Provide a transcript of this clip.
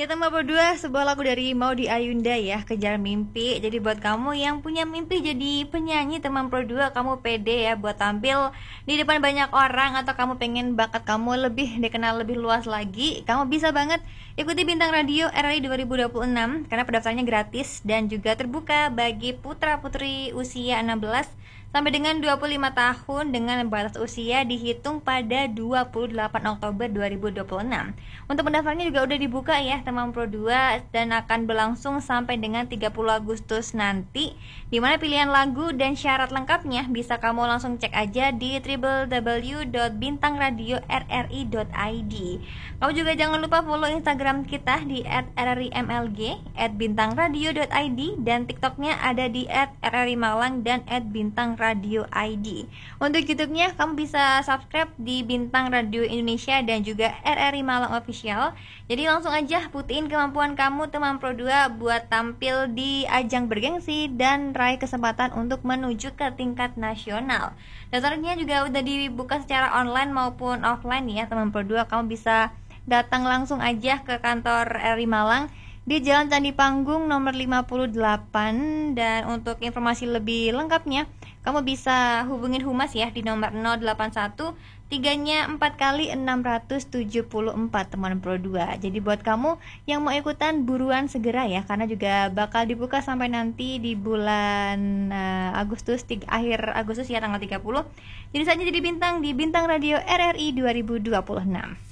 Kita mau berdua sebuah lagu dari Maudy Ayunda ya, Kejar Mimpi. Jadi buat kamu yang punya mimpi jadi penyanyi teman berdua, kamu pede ya buat tampil di depan banyak orang, atau kamu pengen bakat kamu lebih dikenal lebih luas lagi, kamu bisa banget ikuti Bintang Radio RRI 2026 karena pendaftarannya gratis dan juga terbuka bagi putra-putri usia 16 sampai dengan 25 tahun dengan batas usia dihitung pada 28 Oktober 2026. Untuk pendaftarannya juga udah dibuka ya teman Pro 2 dan akan berlangsung sampai dengan 30 Agustus nanti, dimana pilihan lagu dan syarat lengkapnya bisa kamu langsung cek aja di www.bintangradiorri.id. Kamu juga jangan lupa follow Instagram kita di @rrimlg, @bintangradio.id, dan TikToknya ada di @rrimalang dan @bintangradio.id. Untuk YouTube-nya kamu bisa subscribe di Bintang Radio Indonesia dan juga RRI Malang Official. Jadi langsung aja buktiin kemampuan kamu teman Pro 2 buat tampil di ajang bergengsi dan raih kesempatan untuk menuju ke tingkat nasional. Daftarnya juga udah dibuka secara online maupun offline ya teman Pro 2. Kamu bisa datang langsung aja ke kantor RRI Malang di Jalan Candi Panggung nomor 58. Dan untuk informasi lebih lengkapnya kamu bisa hubungin Humas ya di nomor 081 3-nya 4 kali 674 teman Pro 2. Jadi buat kamu yang mau ikutan buruan segera ya, karena juga bakal dibuka sampai nanti di bulan Agustus, akhir Agustus ya, tanggal 30. Jadi saja jadi bintang di Bintang Radio RRI 2026.